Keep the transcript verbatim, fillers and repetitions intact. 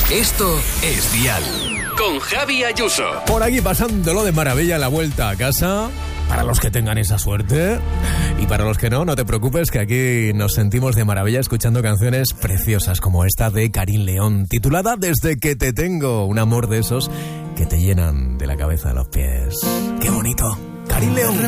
Esto es Dial. Con Javi Ayuso. Por aquí pasándolo de maravilla la vuelta a casa. Para los que tengan esa suerte. Y para los que no, no te preocupes, que aquí nos sentimos de maravilla escuchando canciones preciosas como esta de Karin León, titulada Desde que te tengo. Un amor de esos que te llenan de la cabeza a los pies. ¡Qué bonito! Karin León.